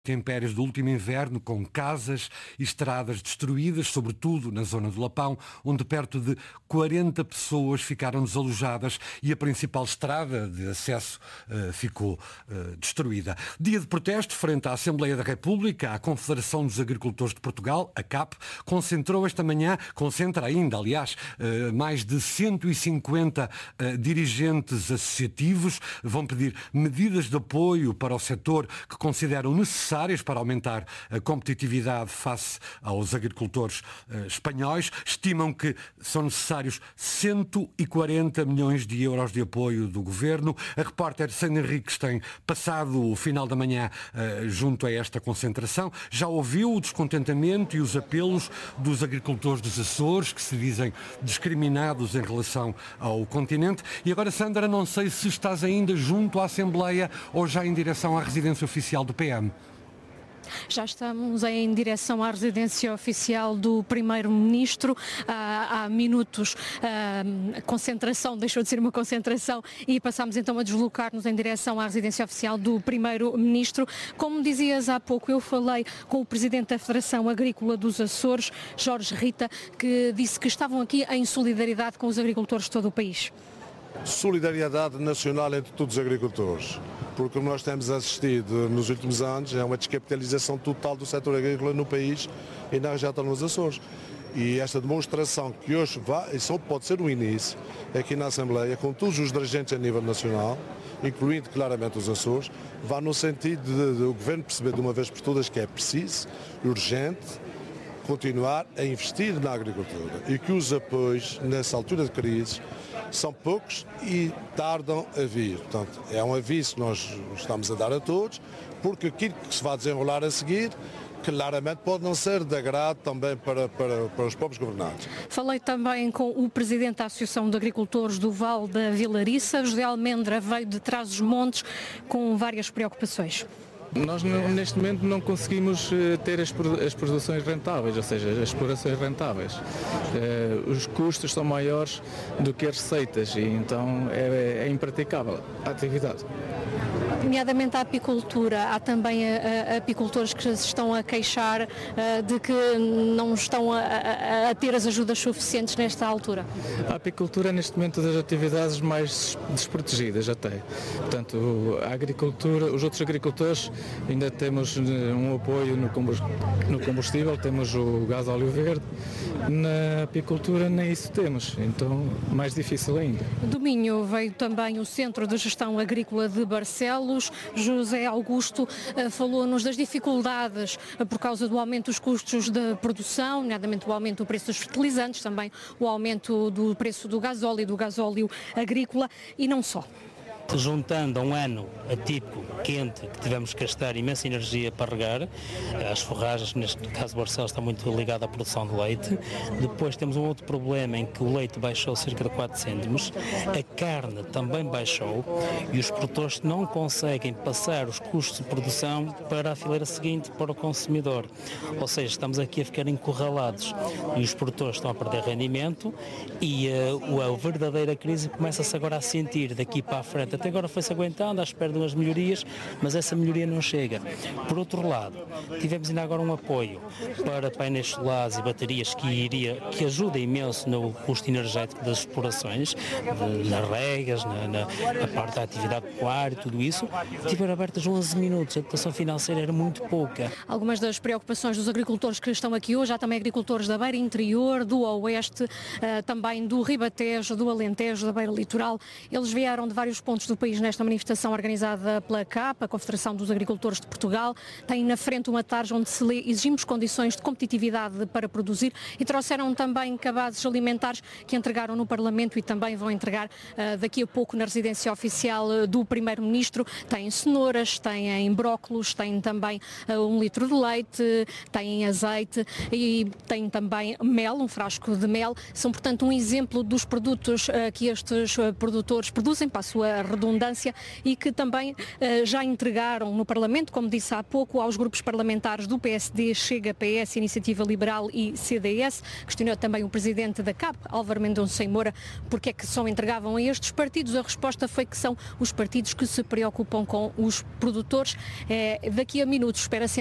intempéries do último inverno, com casas e estradas destruídas, sobretudo na zona do Lapão, onde perto de 40 pessoas ficaram desalojadas e a principal estrada de acesso ficou destruída. Dia de protesto frente à Assembleia da República. A Confederação dos Agricultores de Portugal, a CAP, concentra ainda, mais de 150 dirigentes associativos. Vão pedir medidas de apoio para o setor que consideram necessárias para aumentar a competitividade face aos agricultores espanhóis. Estimam que são necessários 140 milhões de euros de apoio do governo. A repórter Sandra Henriques tem passado o final da manhã junto a esta concentração. Já ouviu o descontentamento e os apelos dos agricultores dos Açores, que se dizem discriminados em relação ao continente. E agora, Sandra, não sei se estás ainda junto à Assembleia ou já em direção à residência oficial do PM. Já estamos em direção à residência oficial do Primeiro-Ministro. Há minutos a concentração deixou de ser uma concentração e passámos então a deslocar-nos em direção à residência oficial do Primeiro-Ministro. Como dizias há pouco, eu falei com o Presidente da Federação Agrícola dos Açores, Jorge Rita, que disse que estavam aqui em solidariedade com os agricultores de todo o país. Solidariedade nacional entre todos os agricultores, porque como nós temos assistido nos últimos anos é uma descapitalização total do setor agrícola no país e na região dos Açores. E esta demonstração que hoje vai, e só pode ser o início, aqui na Assembleia, com todos os dirigentes a nível nacional, incluindo claramente os Açores, vai no sentido de o Governo perceber de uma vez por todas que é preciso, urgente, continuar a investir na agricultura e que os apoios nessa altura de crise são poucos e tardam a vir. Portanto, é um aviso que nós estamos a dar a todos, porque aquilo que se vai desenrolar a seguir claramente pode não ser de agrado também para os próprios governados. Falei também com o Presidente da Associação de Agricultores do Val da Vilariça. José Almendra veio de Trás-os-Montes com várias preocupações. Nós neste momento não conseguimos ter as produções rentáveis, ou seja, as explorações rentáveis. Os custos são maiores do que as receitas e então é impraticável a atividade. Nomeadamente a apicultura, há também apicultores que se estão a queixar de que não estão a ter as ajudas suficientes nesta altura. A apicultura é neste momento das atividades mais desprotegidas até. Portanto, a agricultura, os outros agricultores ainda temos um apoio no combustível, temos o gás óleo verde. Na apicultura nem isso temos, então mais difícil ainda. Do Minho veio também o Centro de Gestão Agrícola de Barcelos. José Augusto falou-nos das dificuldades por causa do aumento dos custos de produção, nomeadamente o aumento do preço dos fertilizantes, também o aumento do preço do gasóleo e do gasóleo agrícola e não só. Juntando a um ano atípico, quente, que tivemos que gastar imensa energia para regar, as forragens, neste caso Barcelos, está muito ligado à produção de leite. Depois temos um outro problema em que o leite baixou cerca de 4 cêntimos, a carne também baixou e os produtores não conseguem passar os custos de produção para a fileira seguinte, para o consumidor. Ou seja, estamos aqui a ficar encurralados e os produtores estão a perder rendimento e a verdadeira crise começa-se agora a sentir daqui para a frente. Até agora foi-se aguentando à espera de umas melhorias, mas essa melhoria não chega. Por outro lado, tivemos ainda agora um apoio para painéis solares e baterias que ajuda imenso no custo energético das explorações, nas regas, na parte da atividade pecuária, tudo isso. Tiveram abertas 11 minutos, a dotação financeira era muito pouca. Algumas das preocupações dos agricultores que estão aqui hoje, há também agricultores da Beira Interior, do Oeste, também do Ribatejo, do Alentejo, da Beira Litoral. Eles vieram de vários pontos do país nesta manifestação organizada pela CAP, a Confederação dos Agricultores de Portugal. Tem na frente uma tarja onde se lê: exigimos condições de competitividade para produzir, e trouxeram também cabazes alimentares que entregaram no Parlamento e também vão entregar daqui a pouco na residência oficial do Primeiro-Ministro. Têm cenouras, têm brócolos, têm também 1 litro de leite, têm azeite e têm também mel, um frasco de mel. São, portanto, um exemplo dos produtos que estes produtores produzem para a sua redundância, e que também já entregaram no Parlamento, como disse há pouco, aos grupos parlamentares do PSD, Chega, PS, Iniciativa Liberal e CDS. Questionou também o presidente da CAP, Álvaro Mendonça Moura, porque é que só entregavam a estes partidos. A resposta foi que são os partidos que se preocupam com os produtores. Daqui a minutos espera-se